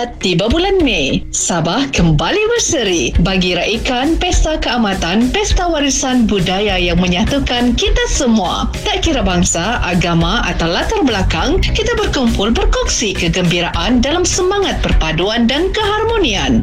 Dah tiba bulan Mei, Sabah kembali berseri bagi raikan Pesta Keamatan, Pesta Warisan Budaya yang menyatukan kita semua. Tak kira bangsa, agama atau latar belakang, kita berkumpul berkongsi kegembiraan dalam semangat perpaduan dan keharmonian.